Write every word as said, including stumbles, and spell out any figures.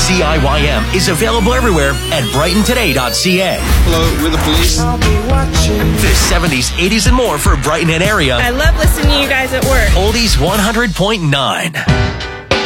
C I Y M is available everywhere at brighton today dot c a. Hello, we're the Police. The seventies, eighties, and more for Brighton and area. I love listening to you guys at work. Oldies one hundred point nine.